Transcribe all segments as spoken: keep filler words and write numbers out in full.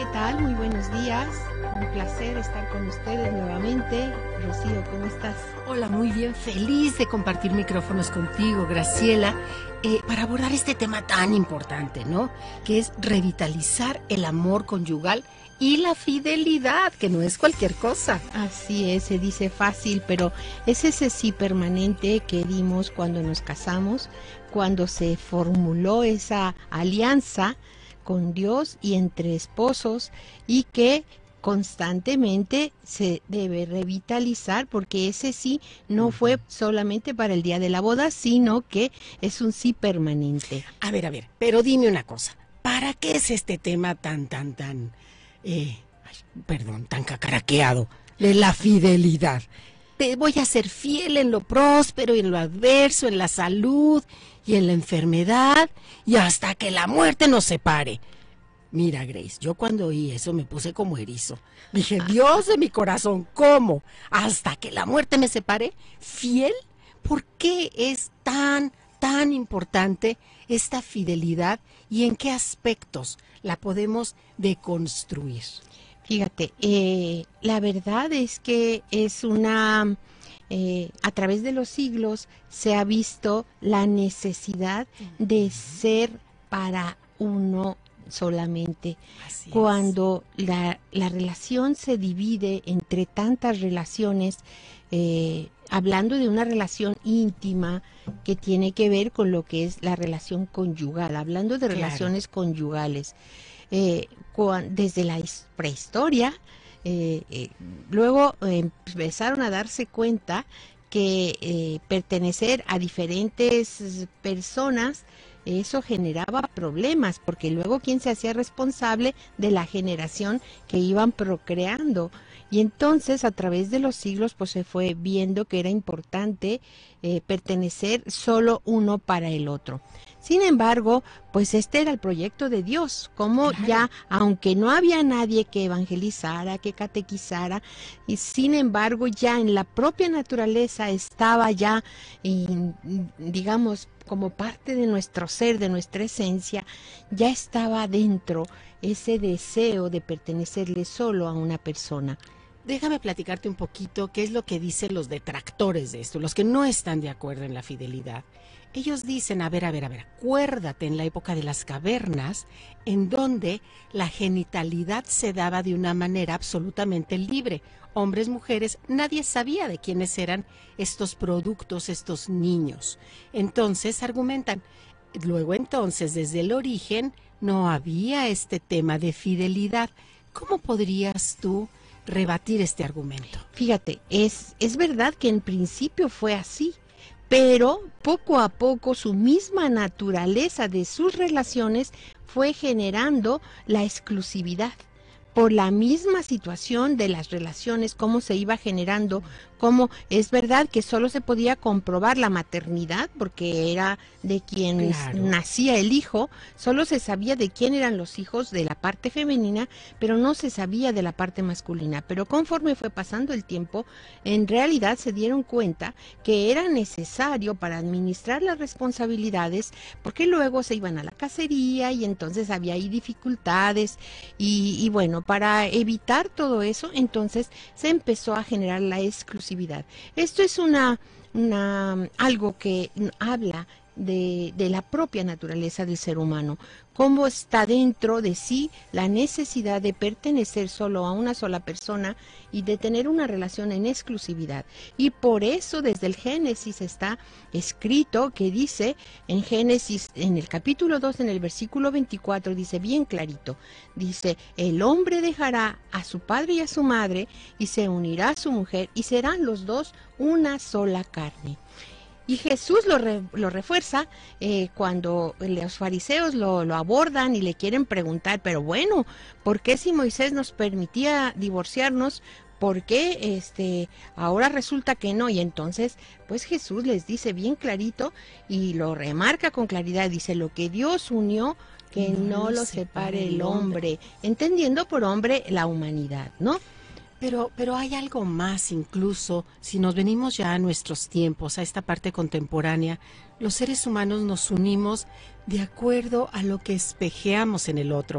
¿qué tal? Muy buenos días. Un placer estar con ustedes nuevamente. Rocío, ¿cómo estás? Hola, muy bien. Feliz de compartir micrófonos contigo, Graciela, eh, para abordar este tema tan importante, ¿no? Que es revitalizar el amor conyugal y la fidelidad, que no es cualquier cosa. Así es, se dice fácil, pero es ese sí permanente que dimos cuando nos casamos, cuando se formuló esa alianza con Dios y entre esposos, y que constantemente se debe revitalizar, porque ese sí no fue solamente para el día de la boda, sino que es un sí permanente. A ver, a ver, pero dime una cosa, ¿para qué es este tema tan, tan, tan, eh, ay, perdón, tan cacaraqueado de la fidelidad? Te voy a ser fiel en lo próspero y en lo adverso, en la salud y en la enfermedad, y hasta que la muerte nos separe. Mira, Grace, yo cuando oí eso me puse como erizo. Dije, Dios de mi corazón, ¿cómo? ¿Hasta que la muerte me separe? ¿Fiel? ¿Por qué es tan, tan importante esta fidelidad y en qué aspectos la podemos deconstruir? Fíjate, eh, la verdad es que es una... Eh, a través de los siglos se ha visto la necesidad de ser para uno solamente. Así Cuando la, la relación se divide entre tantas relaciones, eh, hablando de una relación íntima que tiene que ver con lo que es la relación conyugal, hablando de Claro. relaciones conyugales, eh, cuan, desde la prehistoria, eh, eh, luego eh, empezaron a darse cuenta que eh, pertenecer a diferentes personas, eso generaba problemas, porque luego quién se hacía responsable de la generación que iban procreando. Y entonces a través de los siglos pues se fue viendo que era importante eh, pertenecer solo uno para el otro. Sin embargo, pues este era el proyecto de Dios, como Claro. ya, aunque no había nadie que evangelizara, que catequizara, y sin embargo ya en la propia naturaleza estaba ya, y, digamos, como parte de nuestro ser, de nuestra esencia, ya estaba dentro ese deseo de pertenecerle solo a una persona. Déjame platicarte un poquito qué es lo que dicen los detractores de esto, los que no están de acuerdo en la fidelidad. Ellos dicen, a ver, a ver, a ver, acuérdate en la época de las cavernas, en donde la genitalidad se daba de una manera absolutamente libre. Hombres, mujeres, nadie sabía de quiénes eran estos productos, estos niños. Entonces argumentan, luego entonces desde el origen no había este tema de fidelidad. ¿Cómo podrías tú rebatir este argumento? Fíjate, es, es verdad que en principio fue así, pero poco a poco su misma naturaleza de sus relaciones fue generando la exclusividad. Por la misma situación de las relaciones, cómo se iba generando, cómo es verdad que solo se podía comprobar la maternidad, porque era de quien Claro. nacía el hijo, solo se sabía de quién eran los hijos de la parte femenina, pero no se sabía de la parte masculina. Pero conforme fue pasando el tiempo, en realidad se dieron cuenta que era necesario para administrar las responsabilidades, porque luego se iban a la cacería y entonces había ahí dificultades y, y bueno, para evitar todo eso, entonces se empezó a generar la exclusividad. Esto es una, una algo que habla de, de la propia naturaleza del ser humano, cómo está dentro de sí la necesidad de pertenecer solo a una sola persona y de tener una relación en exclusividad. Y por eso desde el Génesis está escrito que dice, en Génesis, en el capítulo dos, en el versículo veinticuatro, dice bien clarito, dice, el hombre dejará a su padre y a su madre y se unirá a su mujer y serán los dos una sola carne. Y Jesús lo, re, lo refuerza eh, cuando los fariseos lo, lo abordan y le quieren preguntar, pero bueno, ¿por qué si Moisés nos permitía divorciarnos? ¿Por qué este, ahora resulta que no? Y entonces, pues Jesús les dice bien clarito y lo remarca con claridad, dice, lo que Dios unió, que no, no lo separe el hombre, entendiendo por hombre la humanidad, ¿no? Pero, pero hay algo más, incluso si nos venimos ya a nuestros tiempos, a esta parte contemporánea, los seres humanos nos unimos de acuerdo a lo que espejeamos en el otro.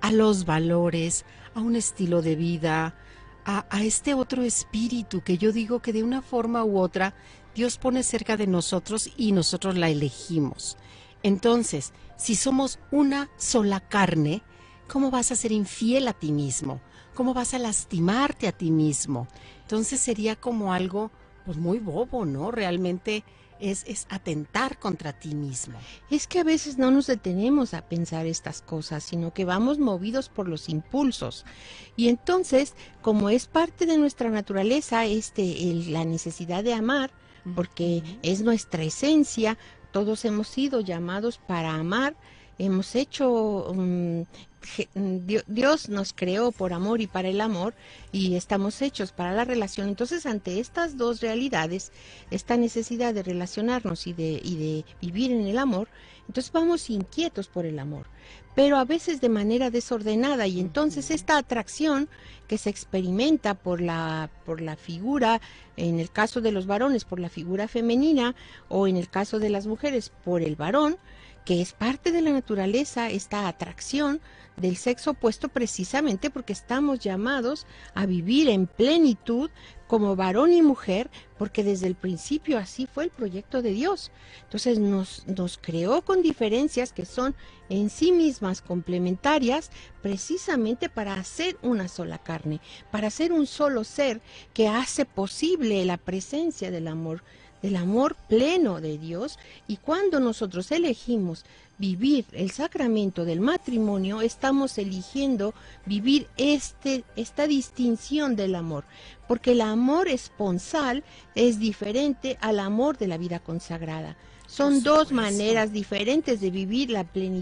a los valores, a un estilo de vida, a, a este otro espíritu que yo digo que de una forma u otra Dios pone cerca de nosotros y nosotros la elegimos. Entonces, si somos una sola carne, ¿cómo vas a ser infiel a ti mismo? ¿Cómo vas a lastimarte a ti mismo? Entonces sería como algo pues muy bobo, ¿no? Realmente es, es atentar contra ti mismo. Es que a veces no nos detenemos a pensar estas cosas, sino que vamos movidos por los impulsos. Y entonces, como es parte de nuestra naturaleza, este, el, la necesidad de amar, porque uh-huh. es nuestra esencia, todos hemos sido llamados para amar, hemos hecho... Um, Dios nos creó por amor y para el amor y estamos hechos para la relación. Entonces, ante estas dos realidades, esta necesidad de relacionarnos y de, y de vivir en el amor, entonces vamos inquietos por el amor, pero a veces de manera desordenada, y entonces esta atracción que se experimenta por la, por la figura, en el caso de los varones, por la figura femenina, o en el caso de las mujeres, por el varón, que es parte de la naturaleza, esta atracción del sexo opuesto, precisamente porque estamos llamados a vivir en plenitud como varón y mujer, porque desde el principio así fue el proyecto de Dios. Entonces nos, nos creó con diferencias que son en sí mismas complementarias, precisamente para hacer una sola carne, para ser un solo ser que hace posible la presencia del amor, del amor pleno de Dios. Y cuando nosotros elegimos vivir el sacramento del matrimonio, estamos eligiendo vivir este, esta distinción del amor, porque el amor esponsal es diferente al amor de la vida consagrada. Son dos maneras diferentes de vivir la plenitud